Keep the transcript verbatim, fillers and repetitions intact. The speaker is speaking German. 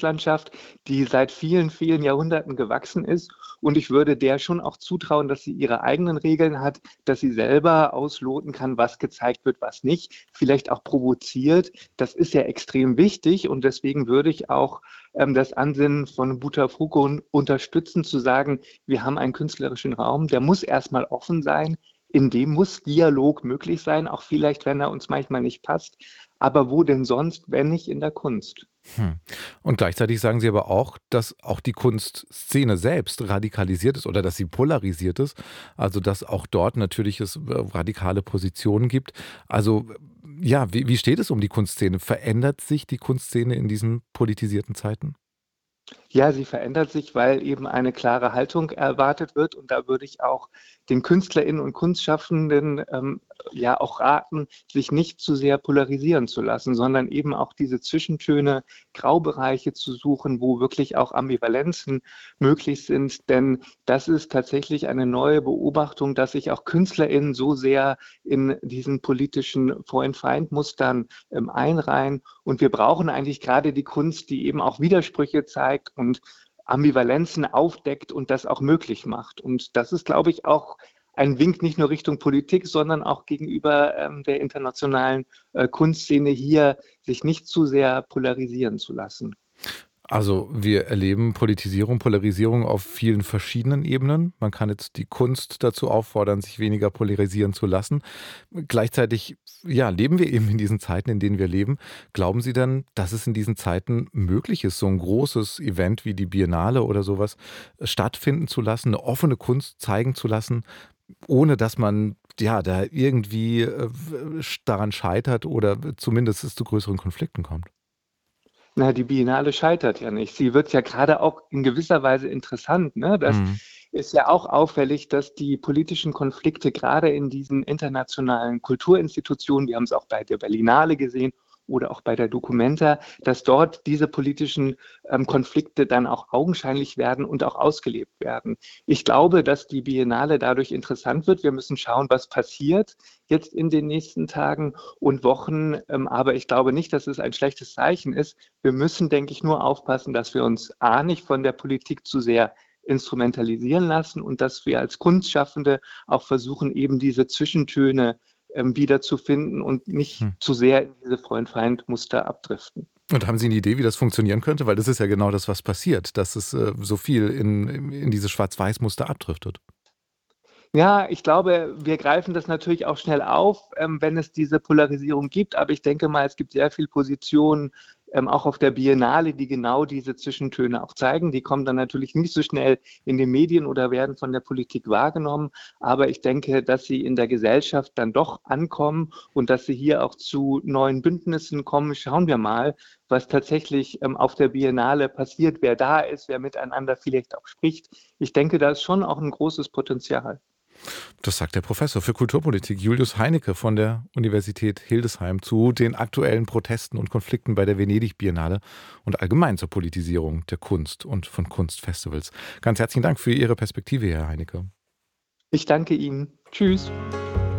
Kunstlandschaft, die seit vielen, vielen Jahrhunderten gewachsen ist. Und ich würde der schon auch zutrauen, dass sie ihre eigenen Regeln hat, dass sie selber ausloten kann, was gezeigt wird, was nicht, vielleicht auch provoziert. Das ist ja extrem wichtig und deswegen würde ich auch ähm, das Ansinnen von Bouteflika unterstützen, zu sagen, wir haben einen künstlerischen Raum, der muss erstmal offen sein, in dem muss Dialog möglich sein, auch vielleicht, wenn er uns manchmal nicht passt. Aber wo denn sonst, wenn nicht in der Kunst? Hm. Und gleichzeitig sagen Sie aber auch, dass auch die Kunstszene selbst radikalisiert ist oder dass sie polarisiert ist. Also dass auch dort natürlich es äh, radikale Positionen gibt. Also ja, wie, wie steht es um die Kunstszene? Verändert sich die Kunstszene in diesen politisierten Zeiten? Ja, sie verändert sich, weil eben eine klare Haltung erwartet wird. Und da würde ich auch den KünstlerInnen und Kunstschaffenden ähm, ja auch raten, sich nicht zu sehr polarisieren zu lassen, sondern eben auch diese Zwischentöne, Graubereiche zu suchen, wo wirklich auch Ambivalenzen möglich sind. Denn das ist tatsächlich eine neue Beobachtung, dass sich auch KünstlerInnen so sehr in diesen politischen Freund-Feind-Mustern ähm, einreihen. Und wir brauchen eigentlich gerade die Kunst, die eben auch Widersprüche zeigt und Ambivalenzen aufdeckt und das auch möglich macht. Und das ist, glaube ich, auch ein Wink nicht nur Richtung Politik, sondern auch gegenüber ähm, der internationalen äh, Kunstszene hier, sich nicht zu sehr polarisieren zu lassen. Also wir erleben Politisierung, Polarisierung auf vielen verschiedenen Ebenen. Man kann jetzt die Kunst dazu auffordern, sich weniger polarisieren zu lassen. Gleichzeitig, ja, leben wir eben in diesen Zeiten, in denen wir leben. Glauben Sie denn, dass es in diesen Zeiten möglich ist, so ein großes Event wie die Biennale oder sowas äh, stattfinden zu lassen, eine offene Kunst zeigen zu lassen, ohne dass man ja da irgendwie äh, daran scheitert oder zumindest es zu größeren Konflikten kommt? Na, die Biennale scheitert ja nicht. Sie wird ja gerade auch in gewisser Weise interessant, ne? Das Mhm. ist ja auch auffällig, dass die politischen Konflikte gerade in diesen internationalen Kulturinstitutionen, wir haben es auch bei der Berlinale gesehen oder auch bei der Documenta, dass dort diese politischen ähm, Konflikte dann auch augenscheinlich werden und auch ausgelebt werden. Ich glaube, dass die Biennale dadurch interessant wird. Wir müssen schauen, was passiert jetzt in den nächsten Tagen und Wochen. Ähm, aber ich glaube nicht, dass es ein schlechtes Zeichen ist. Wir müssen, denke ich, nur aufpassen, dass wir uns A nicht von der Politik zu sehr instrumentalisieren lassen und dass wir als Kunstschaffende auch versuchen, eben diese Zwischentöne ähm, wiederzufinden und nicht Hm. zu sehr in diese Freund-Feind-Muster abdriften. Und haben Sie eine Idee, wie das funktionieren könnte? Weil das ist ja genau das, was passiert, dass es, äh, so viel in in dieses Schwarz-Weiß-Muster abdriftet. Ja, ich glaube, wir greifen das natürlich auch schnell auf, ähm, wenn es diese Polarisierung gibt. Aber ich denke mal, es gibt sehr viel Positionen, ähm, auch auf der Biennale, die genau diese Zwischentöne auch zeigen. Die kommen dann natürlich nicht so schnell in den Medien oder werden von der Politik wahrgenommen. Aber ich denke, dass sie in der Gesellschaft dann doch ankommen und dass sie hier auch zu neuen Bündnissen kommen. Schauen wir mal, was tatsächlich ähm, auf der Biennale passiert, wer da ist, wer miteinander vielleicht auch spricht. Ich denke, da ist schon auch ein großes Potenzial. Das sagt der Professor für Kulturpolitik Julius Heinecke von der Universität Hildesheim zu den aktuellen Protesten und Konflikten bei der Venedig-Biennale und allgemein zur Politisierung der Kunst und von Kunstfestivals. Ganz herzlichen Dank für Ihre Perspektive, Herr Heinecke. Ich danke Ihnen. Tschüss.